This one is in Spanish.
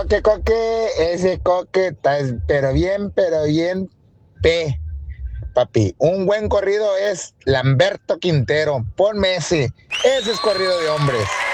Coque, ese coque está, pero bien, papi. Un buen corrido es Lamberto Quintero. Ponme ese. Ese es corrido de hombres.